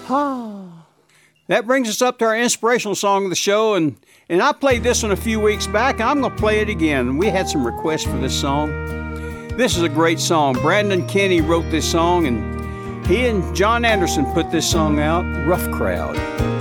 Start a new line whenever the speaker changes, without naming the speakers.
That brings us up to our inspirational song of the show, and I played this one a few weeks back, and I'm going to play it again. We had some requests for this song. This is a great song. Brandon Kenny wrote this song, and he and John Anderson put this song out, Rough Crowd.